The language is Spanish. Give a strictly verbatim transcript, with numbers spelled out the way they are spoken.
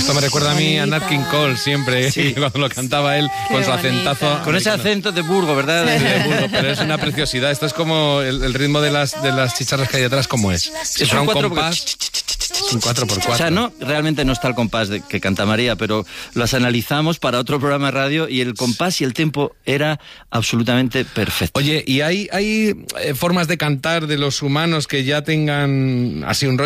Esto me recuerda a mí a Nat King Cole siempre, Sí. cuando lo cantaba él Qué con su bonito. acentazo. Con ese acento de Burgo, ¿verdad? Sí, de Burgos, pero es una preciosidad. Esto es como el, el ritmo de las, de las chicharras que hay detrás, como es. Si Es fuera un un cuatro- compás, es un cuatro por cuatro. O sea, no, realmente no está el compás de, que canta María, pero las analizamos para otro programa de radio y el compás y el tempo era absolutamente perfecto. Oye, ¿y hay, hay eh, formas de cantar de los humanos que ya tengan así un rollo?